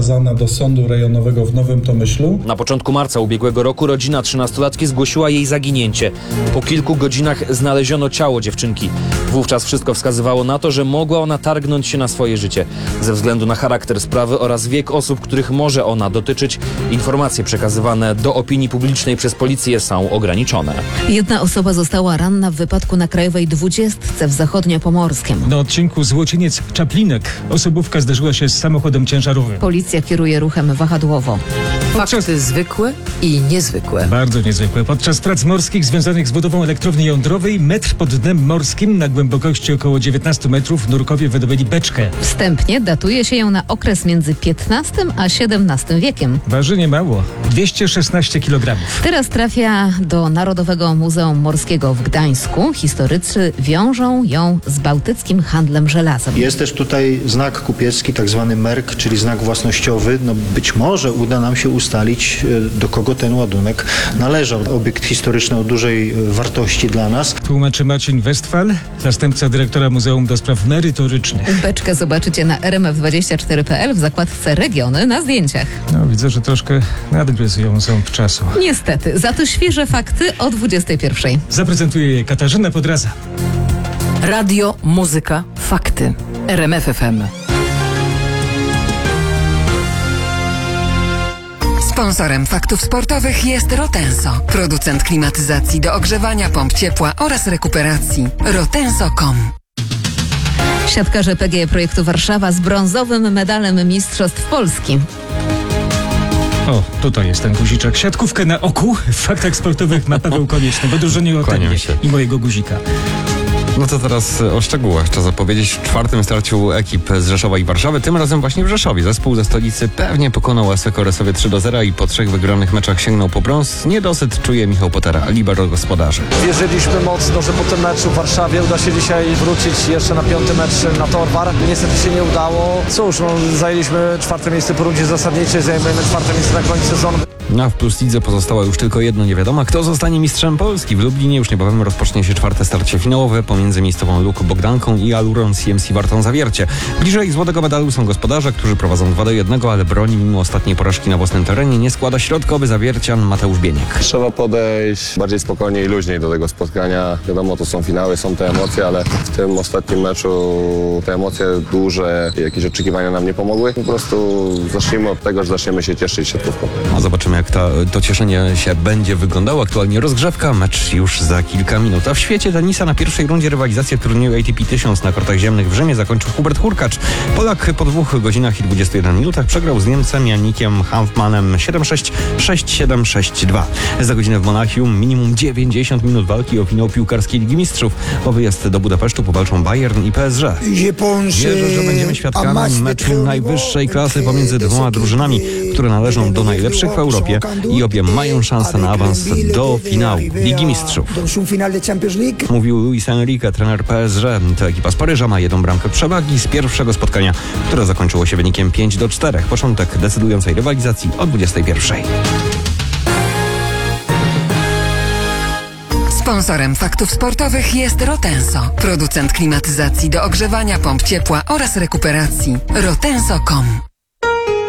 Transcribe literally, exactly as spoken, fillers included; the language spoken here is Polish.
przekazana do Sądu Rejonowego w Nowym Tomyślu. Na początku marca ubiegłego roku rodzina trzynastolatki zgłosiła jej zaginięcie. Po kilku godzinach znaleziono ciało dziewczynki. Wówczas wszystko wskazywało na to, że mogła ona targnąć się na swoje życie. Ze względu na charakter sprawy oraz wiek osób, których może ona dotyczyć, informacje przekazywane do opinii publicznej przez policję są ograniczone. Jedna osoba została ranna w wypadku na Krajowej dwudziestce w Zachodniopomorskiem. Na odcinku Złocieniec-Czaplinek osobówka zderzyła się z samochodem ciężarowym. Policja kieruje ruchem wahadłowo. Fakty zwykłe i niezwykłe. Bardzo niezwykłe. Podczas prac morskich związanych z budową elektrowni jądrowej metr pod dnem morskim na głębokości około dziewiętnaście metrów nurkowie wydobyli beczkę. Wstępnie datuje się ją na okres między piętnastym a siedemnastym wiekiem. Waży niemało. dwieście szesnaście kilogramów. Teraz trafia do Narodowego Muzeum Morskiego w Gdańsku. Historycy wiążą ją z bałtyckim handlem żelazem. Jest też tutaj znak kupiecki, tak zwany merk, czyli znak własnościowy. No być może uda nam się ustalić, do kogo ten ładunek należał. Obiekt historyczny o dużej wartości dla nas. Tłumaczy Marcin Westfal, zastępca dyrektora Muzeum do Spraw Merytorycznych. Beczkę zobaczycie na r m f dwadzieścia cztery kropka p l w zakładce Regiony na zdjęciach. No widzę, że troszkę nadgryzują ząb czasu. Niestety, za to świeże fakty o dwudziestej pierwszej. Zaprezentuje je Katarzyna Podraza. Radio, muzyka, fakty. R M F F M. Sponsorem faktów sportowych jest Rotenso, producent klimatyzacji do ogrzewania, pomp ciepła oraz rekuperacji. rotenso kropka com. Siatkarze P G E Projektu Warszawa z brązowym medalem Mistrzostw Polski. O, tutaj jest ten guziczek. Siatkówkę na oku w faktach sportowych ma Paweł Konieczny, bo dużo nie ode mnie i mojego guzika. No to teraz o szczegółach trzeba powiedzieć. W czwartym starciu ekip z Rzeszowa i Warszawy, tym razem właśnie w Rzeszowie. Zespół ze stolicy pewnie pokonał S W Koresowie trzy do zera i po trzech wygranych meczach sięgnął po brąz. Niedosyt czuje Michał Potera, libero gospodarzy. Wierzyliśmy mocno, że po tym meczu w Warszawie uda się dzisiaj wrócić jeszcze na piąty mecz na Torwar. Niestety się nie udało. Cóż, no, zajęliśmy czwarte miejsce po rundzie zasadniczej, zajmujemy czwarte miejsce na końcu sezonu. A w Plus Lidze pozostała już tylko jedno niewiadoma. Kto zostanie mistrzem Polski? W Lublinie już niebawem rozpocznie się czwarte starcie finałowe pomiędzy miejscową Luką Bogdanką i Alurą C M C Wartą Zawiercie. Bliżej złotego medalu są gospodarze, którzy prowadzą dwa do jednego, ale broni mimo ostatniej porażki na własnym terenie nie składa środkowy zawiercian Mateusz Bieniek. Trzeba podejść bardziej spokojnie i luźniej do tego spotkania. Wiadomo, to są finały, są te emocje, ale w tym ostatnim meczu te emocje duże, jakieś oczekiwania nam nie pomogły. Po prostu zacznijmy od tego, że zaczniemy się cieszyć siatkówką. A zobaczymy, jak ta, to cieszenie się będzie wyglądało. Aktualnie rozgrzewka, mecz już za kilka minut. A w świecie tenisa na pierwszej rundzie rywalizację w turnieju A T P tysiąc na kortach ziemnych w Rzymie zakończył Hubert Hurkacz. Polak po dwóch godzinach i dwudziestu jeden minutach przegrał z Niemcem Janikiem Hanfmanem siedem sześć, sześć siedem, sześć dwa. Za godzinę w Monachium minimum dziewięćdziesiąt minut walki o finał piłkarskiej Ligi Mistrzów. O wyjazd do Budapesztu powalczą Bayern i P S G. Wierzę, że będziemy świadkami meczu najwyższej klasy pomiędzy dwoma drużynami, które należą do najlepszych w Europie i obie mają szansę na awans do finału Ligi Mistrzów. Mówił Luis Enrique, trener P S G. To ekipa z Paryża ma jedną bramkę przewagi z pierwszego spotkania, które zakończyło się wynikiem pięć do czterech. Początek decydującej rywalizacji o dwudziestej pierwszej. Sponsorem faktów sportowych jest Rotenso, producent klimatyzacji do ogrzewania, pomp ciepła oraz rekuperacji. rotenso kropka com.